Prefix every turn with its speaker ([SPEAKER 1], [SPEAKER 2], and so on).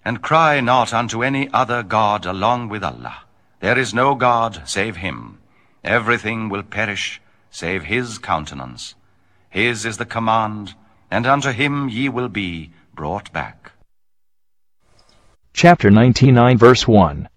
[SPEAKER 1] And cry not unto any other God along with Allah. There is no God save him. Everything will perish save his countenance. His is the command, and unto him ye will be brought back.
[SPEAKER 2] Chapter 99 verse 1.